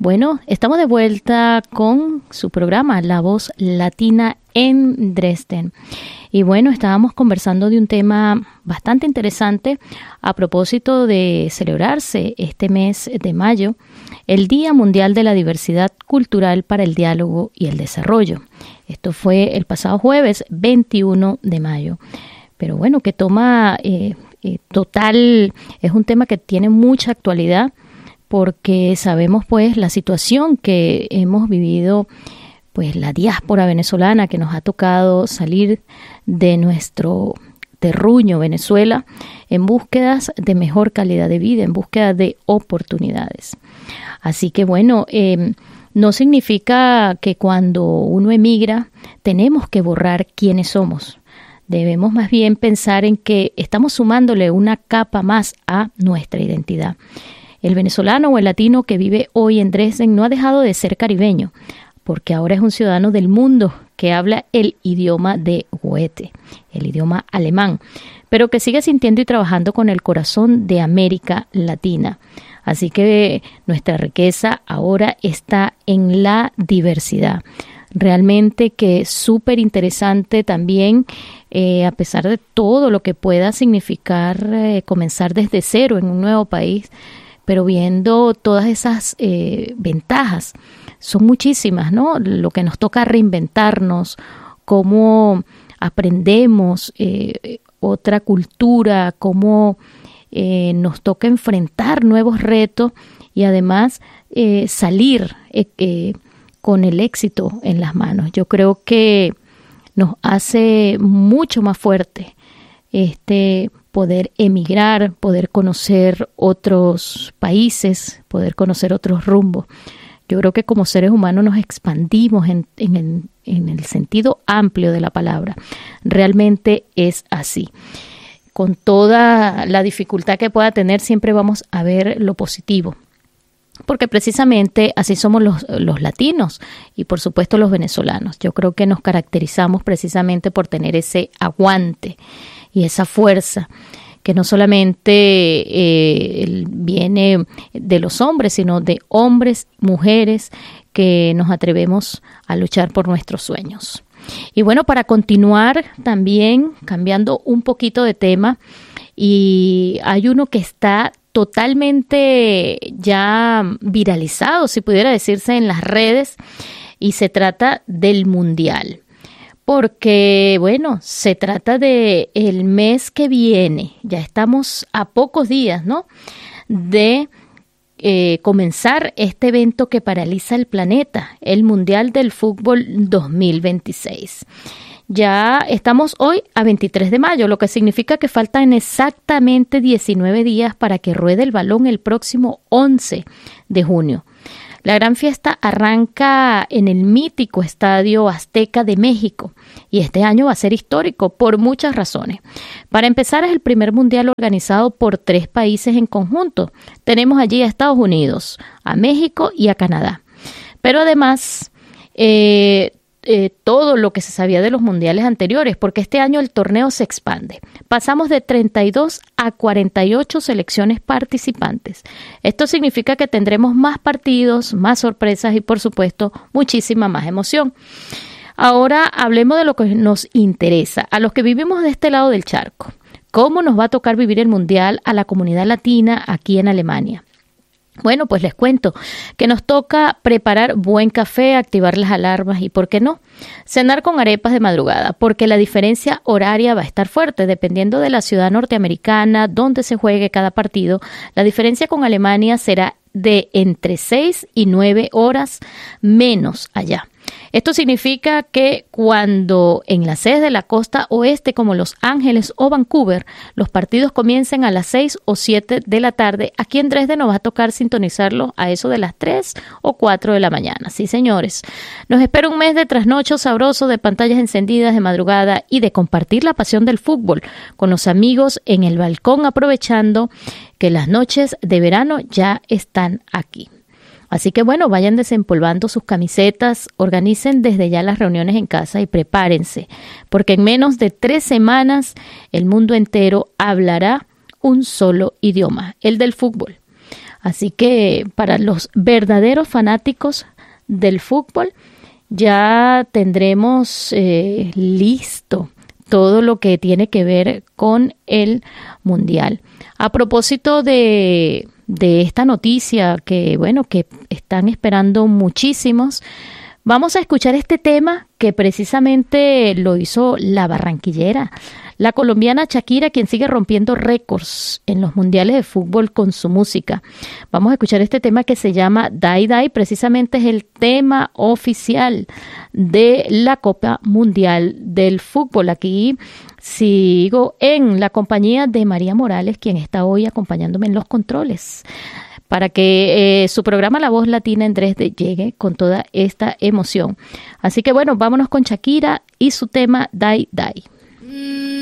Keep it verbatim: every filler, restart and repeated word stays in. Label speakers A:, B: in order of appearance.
A: Bueno, estamos de vuelta con su programa La Voz Latina en Dresden. Y bueno, estábamos conversando de un tema bastante interesante a propósito de celebrarse este mes de mayo el Día Mundial de la Diversidad Cultural para el Diálogo y el Desarrollo. Esto fue el pasado jueves veintiuno de mayo. Pero bueno, que toma eh, eh, total, es un tema que tiene mucha actualidad porque sabemos pues la situación que hemos vivido, pues la diáspora venezolana que nos ha tocado salir de nuestro terruño Venezuela en búsquedas de mejor calidad de vida, en búsqueda de oportunidades. Así que bueno, eh, no significa que cuando uno emigra tenemos que borrar quiénes somos. Debemos más bien pensar en que estamos sumándole una capa más a nuestra identidad. El venezolano o el latino que vive hoy en Dresden no ha dejado de ser caribeño, porque ahora es un ciudadano del mundo que habla el idioma de Goethe, el idioma alemán, pero que sigue sintiendo y trabajando con el corazón de América Latina. Así que nuestra riqueza ahora está en la diversidad. Realmente que es súper interesante también, eh, a pesar de todo lo que pueda significar eh, comenzar desde cero en un nuevo país, pero viendo todas esas eh, ventajas, son muchísimas, ¿no? Lo que nos toca reinventarnos, cómo aprendemos eh, otra cultura, cómo eh, nos toca enfrentar nuevos retos y además eh, salir eh, eh, con el éxito en las manos. Yo creo que nos hace mucho más fuerte este poder emigrar, poder conocer otros países, poder conocer otros rumbos. Yo creo que como seres humanos nos expandimos en, en, el, en el sentido amplio de la palabra. Realmente es así. Con toda la dificultad que pueda tener, siempre vamos a ver lo positivo. Porque precisamente así somos los, los latinos y por supuesto los venezolanos. Yo creo que nos caracterizamos precisamente por tener ese aguante y esa fuerza que no solamente eh, viene de los hombres, sino de hombres, mujeres, que nos atrevemos a luchar por nuestros sueños. Y bueno, para continuar también cambiando un poquito de tema, y hay uno que está totalmente ya viralizado, si pudiera decirse, en las redes, y se trata del Mundial. Porque, bueno, se trata de el mes que viene, ya estamos a pocos días, ¿no?, de eh, comenzar este evento que paraliza el planeta, el Mundial del Fútbol dos mil veintiséis. Ya estamos hoy a veintitrés de mayo, lo que significa que faltan exactamente diecinueve días para que ruede el balón el próximo once de junio. La gran fiesta arranca en el mítico Estadio Azteca de México y este año va a ser histórico por muchas razones. Para empezar, es el primer mundial organizado por tres países en conjunto. Tenemos allí a Estados Unidos, a México y a Canadá. Pero además, eh, Eh, todo lo que se sabía de los mundiales anteriores, porque este año el torneo se expande. Pasamos de treinta y dos a cuarenta y ocho selecciones participantes. Esto significa que tendremos más partidos, más sorpresas y, por supuesto, muchísima más emoción. Ahora hablemos de lo que nos interesa, a los que vivimos de este lado del charco. ¿Cómo nos va a tocar vivir el mundial a la comunidad latina aquí en Alemania? Bueno, pues les cuento que nos toca preparar buen café, activar las alarmas y, ¿por qué no?, cenar con arepas de madrugada, porque la diferencia horaria va a estar fuerte. Dependiendo de la ciudad norteamericana donde se juegue cada partido, la diferencia con Alemania será de entre seis y nueve horas menos allá. Esto significa que cuando en las sedes de la costa oeste como Los Ángeles o Vancouver los partidos comiencen a las seis o siete de la tarde, aquí en Dresden nos va a tocar sintonizarlo a eso de las tres o cuatro de la mañana. Sí, señores, nos espera un mes de trasnocho sabroso, de pantallas encendidas de madrugada y de compartir la pasión del fútbol con los amigos en el balcón, aprovechando que las noches de verano ya están aquí. Así que bueno, vayan desempolvando sus camisetas, organicen desde ya las reuniones en casa y prepárense, porque en menos de tres semanas el mundo entero hablará un solo idioma, el del fútbol. Así que para los verdaderos fanáticos del fútbol ya tendremos eh, listo todo lo que tiene que ver con el Mundial. A propósito de, de esta noticia que, bueno, que están esperando muchísimos, vamos a escuchar este tema que precisamente lo hizo la barranquillera, la colombiana Shakira, quien sigue rompiendo récords en los mundiales de fútbol con su música. Vamos a escuchar este tema que se llama Die Die, precisamente es el tema oficial de la Copa Mundial del Fútbol. Aquí sigo en la compañía de María Morales, quien está hoy acompañándome en los controles, para que eh, su programa La Voz Latina en Dresde llegue con toda esta emoción. Así que bueno, vámonos con Shakira y su tema Die Die.